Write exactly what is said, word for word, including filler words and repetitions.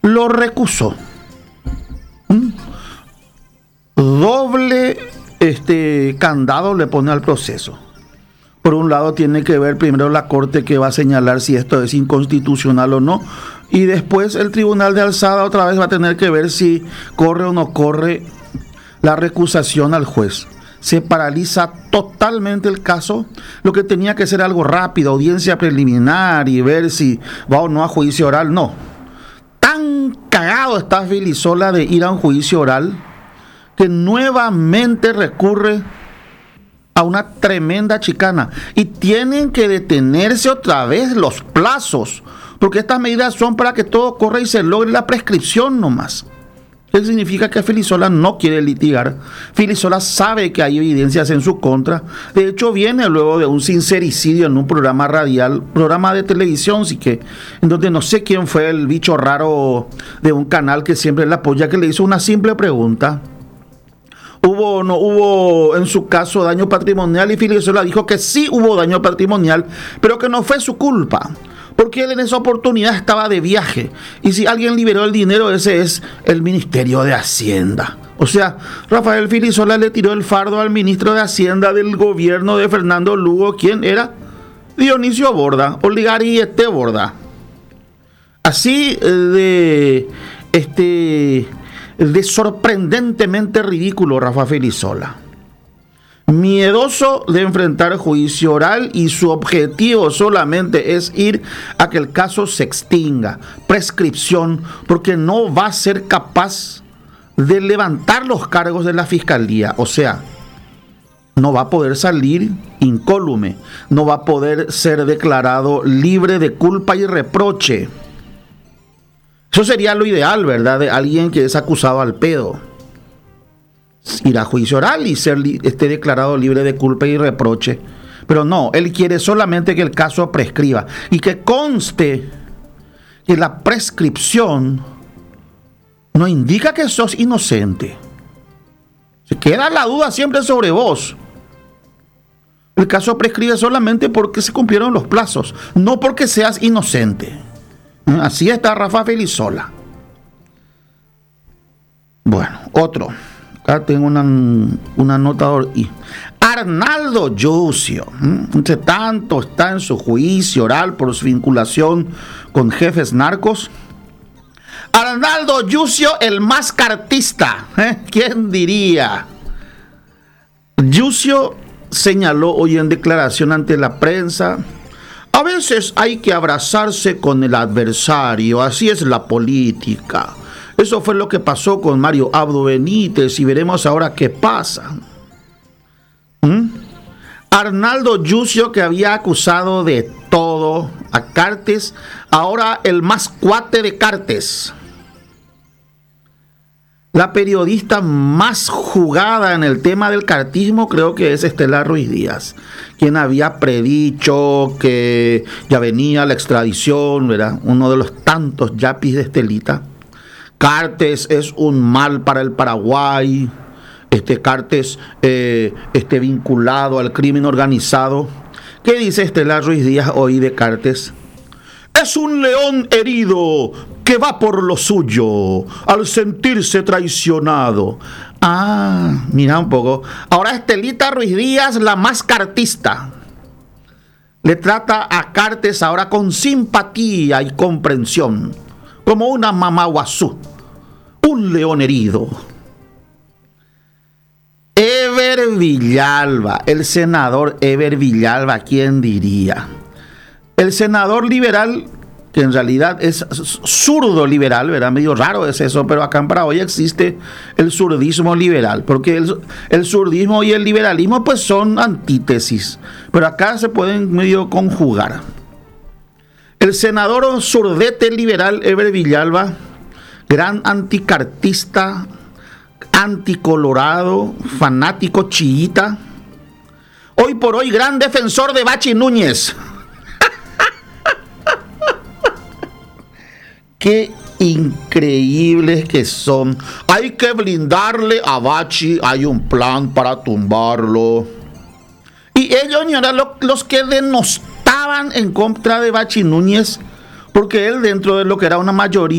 lo recusó. ¿Mm? Doble este candado le pone al proceso. Por un lado tiene que ver primero la Corte, que va a señalar si esto es inconstitucional o no, y después el Tribunal de Alzada otra vez va a tener que ver si corre o no corre la recusación al juez. Se paraliza totalmente el caso, lo que tenía que ser algo rápido, audiencia preliminar y ver si va o no a juicio oral. No, tan cagado está Filisola de ir a un juicio oral que nuevamente recurre a una tremenda chicana, y tienen que detenerse otra vez los plazos, porque estas medidas son para que todo corra y se logre la prescripción nomás. ¿Qué significa? Que Filisola no quiere litigar. Filisola sabe que hay evidencias en su contra. De hecho, viene luego de un sincericidio en un programa radial, programa de televisión, sí que, en donde no sé quién fue el bicho raro de un canal que siempre la apoya, que le hizo una simple pregunta: ¿hubo o no hubo en su caso daño patrimonial? Y Filisola dijo que sí hubo daño patrimonial, pero que no fue su culpa, porque él en esa oportunidad estaba de viaje, y si alguien liberó el dinero, ese es el Ministerio de Hacienda. O sea, Rafael Filisola le tiró el fardo al ministro de Hacienda del gobierno de Fernando Lugo. ¿Quién era? Dionisio Borda, Oligariete Borda. Así de este de sorprendentemente ridículo Rafa Filisola. Miedoso de enfrentar juicio oral, y su objetivo solamente es ir a que el caso se extinga, prescripción, porque no va a ser capaz de levantar los cargos de la fiscalía. O sea, no va a poder salir incólume, no va a poder ser declarado libre de culpa y reproche. Eso sería lo ideal, ¿verdad? De alguien que es acusado al pedo. Ir a juicio oral y ser esté declarado libre de culpa y reproche. Pero no, él quiere solamente que el caso prescriba, y que conste que la prescripción no indica que sos inocente. Se queda la duda siempre sobre vos. El caso prescribe solamente porque se cumplieron los plazos, no porque seas inocente. Así está Rafa Filisola. Bueno, otro. Acá tengo una, una nota. Arnaldo Yucio, entre tanto está en su juicio oral por su vinculación con jefes narcos. Arnaldo Yucio, el más cartista, ¿eh? ¿Quién diría? Yucio señaló hoy en declaración ante la prensa: a veces hay que abrazarse con el adversario, así es la política. Eso fue lo que pasó con Mario Abdo Benítez, y veremos ahora qué pasa. ¿Mm? Arnaldo Yucio, que había acusado de todo a Cartes, ahora el más cuate de Cartes. La periodista más jugada en el tema del cartismo creo que es Estela Ruiz Díaz, quien había predicho que ya venía la extradición, ¿verdad? Uno de los tantos yapis de Estelita. Cartes es un mal para el Paraguay. Este Cartes eh, esté vinculado al crimen organizado. ¿Qué dice Estela Ruiz Díaz hoy de Cartes? Es un león herido que va por lo suyo al sentirse traicionado. Ah, mira un poco. Ahora Estelita Ruiz Díaz, la más cartista, le trata a Cartes ahora con simpatía y comprensión, como una mamá guazú, un león herido. Eber Villalba, el senador Eber Villalba, ¿quién diría? El senador liberal, que en realidad es zurdo liberal, ¿verdad? Medio raro es eso, pero acá en Paraguay existe el zurdismo liberal, porque el, el zurdismo y el liberalismo pues son antítesis, pero acá se pueden medio conjugar. El senador zurdete liberal Eber Villalba, gran anticartista, anticolorado, fanático chiita, hoy por hoy gran defensor de Bachi Núñez. Qué increíbles que son. Hay que blindarle a Bachi, hay un plan para tumbarlo. Y ellos no eran los que denostaban en contra de Bachi Núñez, porque él, dentro de lo que era una mayoría